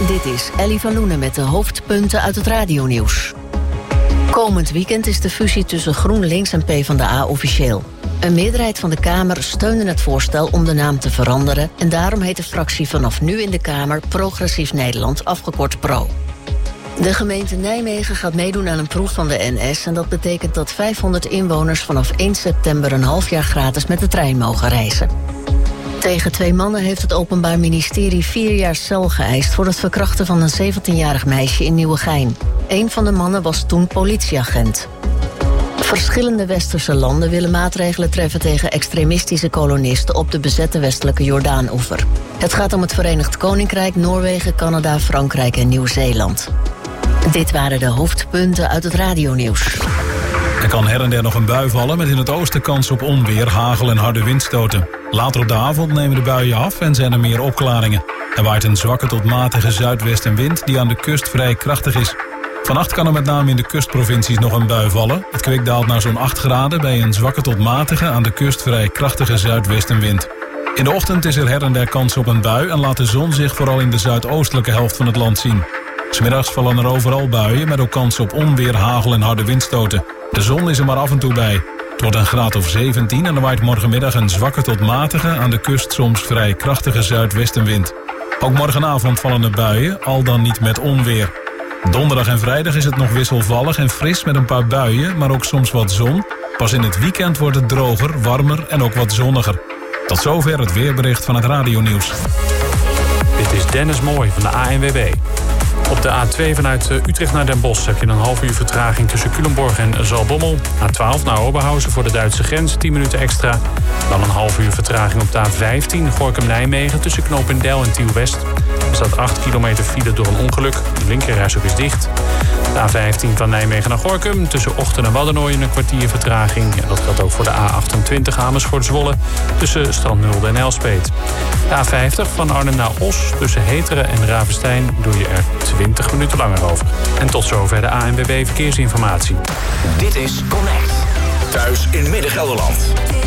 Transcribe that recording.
Dit is Ellie van Loenen met de hoofdpunten uit het radionieuws. Komend weekend is de fusie tussen GroenLinks en PvdA officieel. Een meerderheid van de Kamer steunde het voorstel om de naam te veranderen en daarom heet de fractie vanaf nu in de Kamer Progressief Nederland, afgekort PRO. De gemeente Nijmegen gaat meedoen aan een proef van de NS en dat betekent dat 500 inwoners vanaf 1 september een half jaar gratis met de trein mogen reizen. Tegen 2 mannen heeft het Openbaar Ministerie 4 jaar cel geëist voor het verkrachten van een 17-jarig meisje in Nieuwegein. Een van de mannen was toen politieagent. Verschillende westerse landen willen maatregelen treffen tegen extremistische kolonisten op de bezette westelijke Jordaanoever. Het gaat om het Verenigd Koninkrijk, Noorwegen, Canada, Frankrijk en Nieuw-Zeeland. Dit waren de hoofdpunten uit het radionieuws. Er kan her en der nog een bui vallen met in het oosten kans op onweer, hagel en harde windstoten. Later op de avond nemen de buien af en zijn er meer opklaringen. Er waait een zwakke tot matige zuidwestenwind die aan de kust vrij krachtig is. Vannacht kan er met name in de kustprovincies nog een bui vallen. Het kwik daalt naar zo'n 8 graden bij een zwakke tot matige aan de kust vrij krachtige zuidwestenwind. In de ochtend is er her en der kans op een bui en laat de zon zich vooral in de zuidoostelijke helft van het land zien. 's Middags vallen er overal buien met ook kans op onweer, hagel en harde windstoten. De zon is er maar af en toe bij. Het wordt een graad of 17 en er waait morgenmiddag een zwakke tot matige aan de kust soms vrij krachtige zuidwestenwind. Ook morgenavond vallen er buien, al dan niet met onweer. Donderdag en vrijdag is het nog wisselvallig en fris met een paar buien, maar ook soms wat zon. Pas in het weekend wordt het droger, warmer en ook wat zonniger. Tot zover het weerbericht van het radionieuws. Dit is Dennis Mooij van de ANWB. Op de A2 vanuit Utrecht naar Den Bosch heb je een half uur vertraging tussen Culemborg en Zaltbommel. A12 naar Oberhausen voor de Duitse grens, 10 minuten extra. Dan een half uur vertraging op de A15 Gorinchem-Nijmegen tussen Knopendel en Tiel-West. Er staat 8 kilometer file door een ongeluk. De linkerrijstrook is dicht. De A15 van Nijmegen naar Gorinchem tussen Ochten en Waddenooien een kwartier vertraging. En dat geldt ook voor de A28 Amersfoort-Zwolle tussen Strandnulde en Elspeet. De A50 van Arnhem naar Os tussen Heteren en Ravenstein doe je er 20 minuten langer over. En tot zover de ANWB Verkeersinformatie. Dit is Connect. Thuis in Midden-Gelderland.